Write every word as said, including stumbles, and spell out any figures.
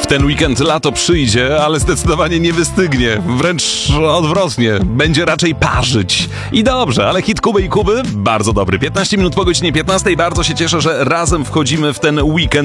ten weekend lato przyjdzie, ale zdecydowanie nie wystygnie. Wręcz odwrotnie. Będzie raczej parzyć. I dobrze, ale hit Kuby i Kuby bardzo dobry. piętnaście minut po godzinie piętnastej. Bardzo się cieszę, że razem wchodzimy w ten weekend.